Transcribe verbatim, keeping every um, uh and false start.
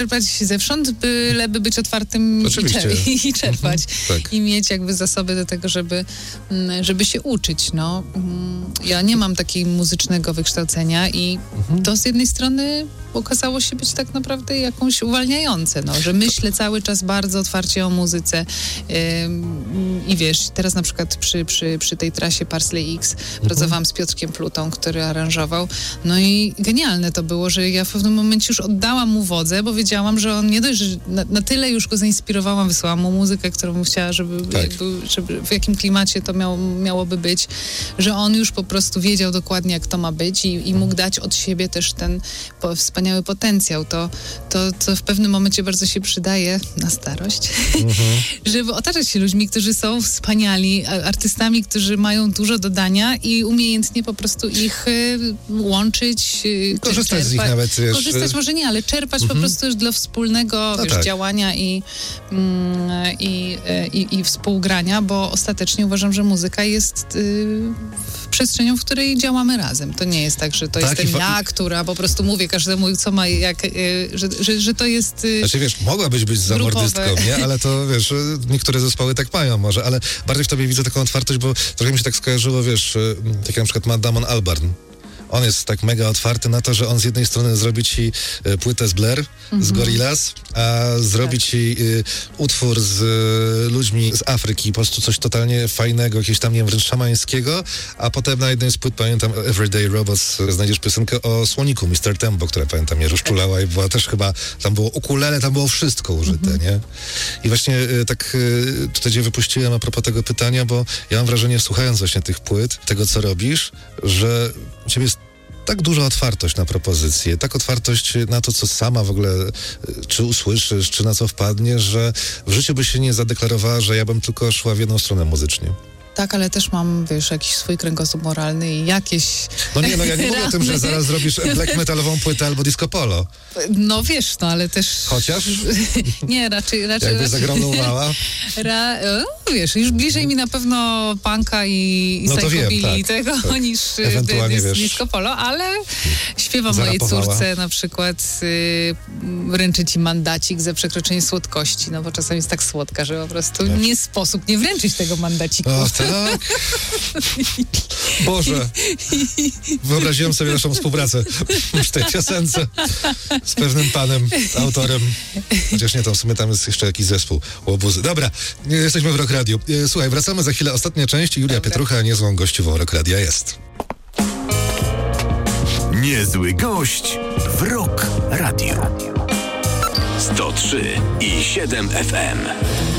czerpać zewsząd, byleby być otwartym i, czer- i czerpać. Mhm, tak. I mieć jakby zasoby do tego, żeby, żeby się uczyć. No. Ja nie mam takiego muzycznego wykształcenia i mhm. to z jednej strony okazało się być tak naprawdę jakąś uwalniające, no, że myślę cały czas bardzo otwarcie o muzyce yy, i wiesz, teraz na przykład przy, przy, przy tej trasie Parsley X mhm. pracowałam z Piotrkiem Plutą, który aranżował, no i genialne to było, że ja w pewnym momencie już oddałam mu wodzę, bo wiedziałam, że on nie dość, że na, na tyle już go zainspirowałam, wysłałam mu muzykę, którą bym chciała, żeby, tak. jakby, żeby w jakim klimacie to miało, miałoby być, że on już po prostu wiedział dokładnie, jak to ma być i, i mógł dać od siebie też ten po, wspaniały potencjał. To, to, to w pewnym momencie bardzo się przydaje na starość, mhm. żeby otaczać się ludźmi, którzy są wspaniali, artystami, którzy mają dużo do dania i umiejętnie po prostu ich y, łączyć, y, korzystać czerpać, z nich nawet. Wiesz, korzystać może nie, ale czerpać mhm. po prostu już dla wspólnego no wiesz, tak. działania i, mm, i, i, i współgrania, bo ostatecznie uważam, że muzyka jest y, przestrzenią, w której działamy razem. To nie jest tak, że to tak, jestem fa- ja, która po prostu mówię każdemu, co ma, jak, y, że, że, że to jest y, Znaczy wiesz, mogłabyś być zamordystką, nie? Ale to wiesz, niektóre zespoły tak mają może, ale bardziej w tobie widzę taką otwartość, bo trochę mi się tak skojarzyło, wiesz, tak jak na przykład ma Damon Albarn. On jest tak mega otwarty na to, że on z jednej strony zrobi ci y, płytę z Blair, mm-hmm. z Gorillaz, a zrobi tak. ci y, utwór z y, ludźmi z Afryki, po prostu coś totalnie fajnego, jakiegoś tam, nie wiem, wręcz szamańskiego, a potem na jednej z płyt, pamiętam, Everyday Robots, znajdziesz piosenkę o słoniku mister Tembo, która, pamiętam, mnie rozczulała i była też chyba, tam było ukulele, tam było wszystko użyte, mm-hmm. nie? I właśnie y, tak y, tutaj cię wypuściłem a propos tego pytania, bo ja mam wrażenie, słuchając właśnie tych płyt, tego, co robisz, że u ciebie jest tak duża otwartość na propozycje, tak otwartość na to, co sama w ogóle, czy usłyszysz, czy na co wpadniesz, że w życiu byś się nie zadeklarowała, że ja bym tylko szła w jedną stronę muzycznie. Tak, ale też mam, wiesz, jakiś swój kręgosłup moralny i jakieś... No nie, no ja nie mówię o tym, że zaraz zrobisz black metalową płytę albo disco polo. No wiesz, no ale też... Chociaż? Nie, raczej... raczej Jakby raczej... zagromowała? Ra... No, wiesz, już bliżej mi na pewno punka i, i no psychobilly tak, tego tak. niż ewentualnie, wiesz, disco polo, ale śpiewam mojej zarapowała. córce na przykład y, wręczę ci mandacik za przekroczenie słodkości, no bo czasem jest tak słodka, że po prostu tak. nie sposób nie wręczyć tego mandaciku. O, tak? Boże. Wyobraziłem sobie naszą współpracę w tej piosence z pewnym panem, autorem. Chociaż nie, to w sumie tam jest jeszcze jakiś zespół Łobuzy. Dobra, jesteśmy w Rock Radio. Słuchaj, wracamy za chwilę. Ostatnia część. Julia Dobra. Pietrucha, niezłą gościową Rock Radia jest. Niezły gość w Rock Radio. sto trzy i siedem F M.